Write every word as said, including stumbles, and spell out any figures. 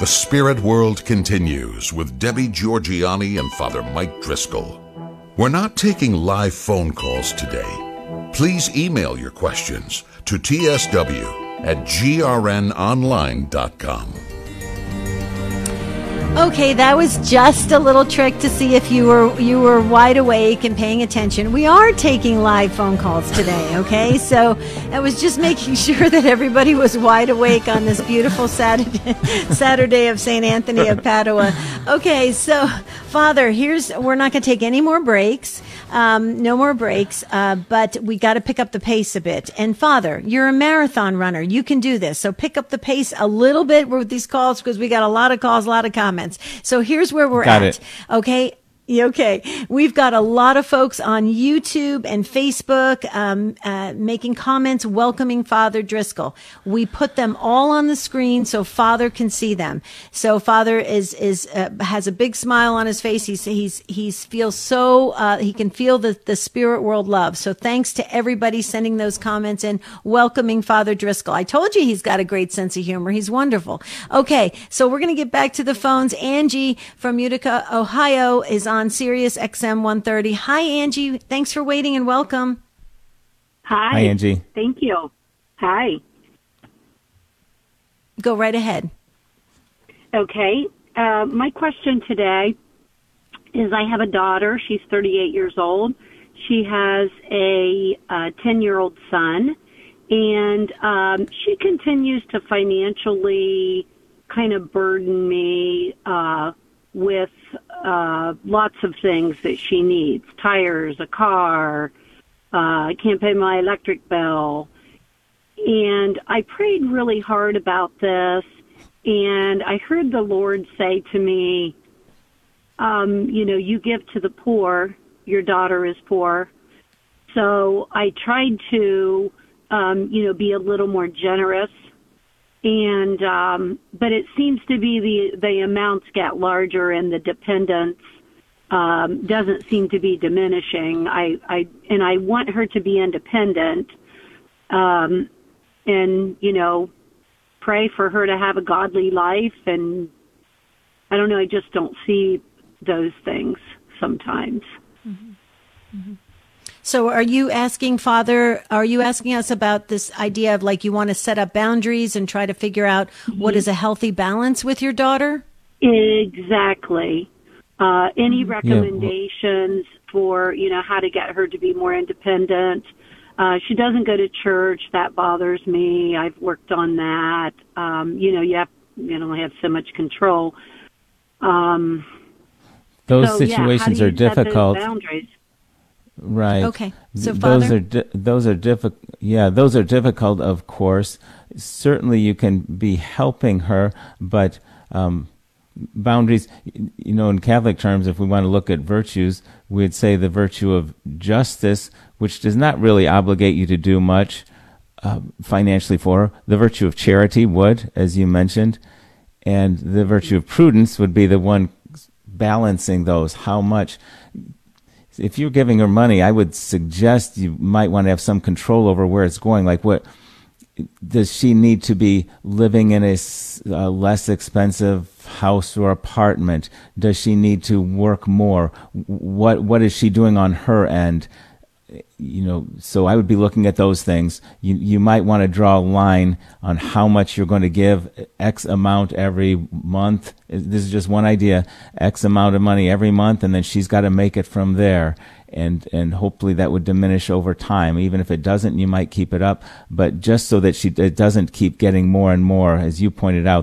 The Spirit World continues with Debbie Georgiani and Father Mike Driscoll. We're not taking live phone calls today. Please email your questions to t s w at g r n online dot com. Okay, that was just a little trick to see if you were you were wide awake and paying attention. We are taking live phone calls today, okay? So I was just making sure that everybody was wide awake on this beautiful Saturday, Saturday of Saint Anthony of Padua. Okay, so Father, here's we're not going to take any more breaks. Um, no more breaks, uh, but we got to pick up the pace a bit. And Father, you're a marathon runner. You can do this. So pick up the pace a little bit with these calls because we got a lot of calls, a lot of comments. So here's where we're got at. It. Okay. Okay. We've got a lot of folks on YouTube and Facebook um, uh, making comments welcoming Father Driscoll. We put them all on the screen so Father can see them. So Father is is uh, has a big smile on his face. He's he's he's feels so uh, he can feel the the spirit world love. So thanks to everybody sending those comments in welcoming Father Driscoll. I told you he's got a great sense of humor. He's wonderful. Okay, so we're going to get back to the phones. Angie from Utica, Ohio is on on Sirius X M one thirty. Hi, Angie. Thanks for waiting and welcome. Hi. Hi, Angie. Thank you. Hi. Go right ahead. Okay. Uh, my question today is I have a daughter. She's thirty-eight years old. She has a uh, ten-year-old son, and um, she continues to financially kind of burden me uh with uh lots of things that she needs. Tires, a car, uh I can't pay my electric bill. And I prayed really hard about this, and I heard the Lord say to me, um, you know, you give to the poor, your daughter is poor. So I tried to, um, you know, be a little more generous. And, um, but it seems to be the, the amounts get larger and the dependence, um, doesn't seem to be diminishing. I, I, and I want her to be independent, um, and, you know, pray for her to have a godly life. And I don't know, I just don't see those things sometimes. Mm-hmm. Mm-hmm. So are you asking, Father, are you asking us about this idea of like you want to set up boundaries and try to figure out mm-hmm. what is a healthy balance with your daughter? Exactly. Uh, any recommendations yeah. for, you know, how to get her to be more independent? Uh, she doesn't go to church. That bothers me. I've worked on that. Um, you know, you have, you know, have so much control. Um, those so, situations yeah, are difficult. Boundaries? Right. Okay. So, those Father? are di- those are difficult. Yeah, those are difficult. Of course, certainly you can be helping her, but um, boundaries. You know, in Catholic terms, if we want to look at virtues, we'd say the virtue of justice, which does not really obligate you to do much uh, financially for her. The virtue of charity would, as you mentioned, and the virtue of prudence would be the one balancing those. How much? If you're giving her money, I would suggest you might want to have some control over where it's going. Like, what does she need to be living in a uh, less expensive house or apartment? Does she need to work more? What What is she doing on her end? You know, so I would be looking at those things. You you might want to draw a line on how much you're going to give, X amount every month. This is just one idea, X amount of money every month, and then she's got to make it from there. And and hopefully that would diminish over time. Even if it doesn't, you might keep it up. But just so that she it doesn't keep getting more and more, as you pointed out,